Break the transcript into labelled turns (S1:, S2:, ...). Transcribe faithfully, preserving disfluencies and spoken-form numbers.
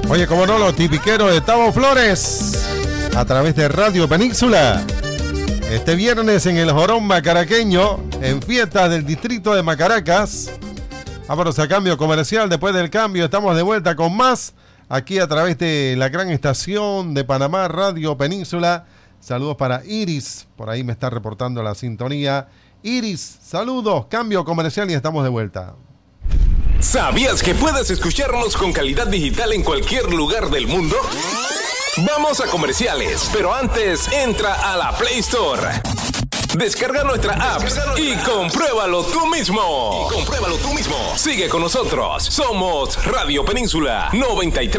S1: Oye, como no, los tipiqueros de Tavo Flores a través de Radio Península. Este viernes en el Jorón Macaraqueño, en fiestas del distrito de Macaracas. Vámonos a cambio comercial. Después del cambio estamos de vuelta con más aquí a través de la gran estación de Panamá, Radio Península. Saludos para Iris, por ahí me está reportando la sintonía. Iris, saludos, cambio comercial y estamos de vuelta.
S2: ¿Sabías que puedes escucharnos con calidad digital en cualquier lugar del mundo? Vamos a comerciales, pero antes entra a la Play Store. Descarga nuestra app y compruébalo tú mismo. Y compruébalo tú mismo. Sigue con nosotros. Somos Radio Península noventa y tres.